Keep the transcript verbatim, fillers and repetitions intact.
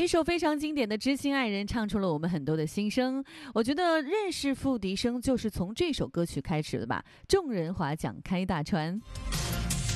一首非常经典的《知心爱人》唱出了我们很多的心声。我觉得认识付笛声就是从这首歌曲开始的吧。众人划桨开大船。